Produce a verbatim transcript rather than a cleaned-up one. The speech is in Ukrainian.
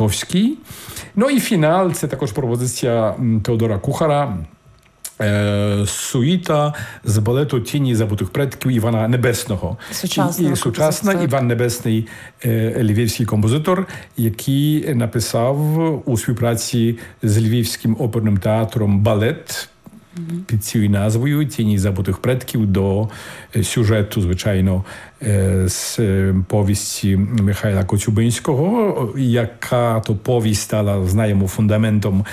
Чайковський. Ну і фінал – це також пропозиція Теодора Кухара, суїта з балету «Тіні забутих предків» Івана Небесного. Сучасна, і, і сучасна Іван Небесний, львівський композитор, який написав у співпраці з Львівським оперним театром балет під цією назвою «Тіні забутих предків» до сюжету, звичайно, з повісті Михайла Коцюбинського, яка то повість стала, знаємо, фундаментом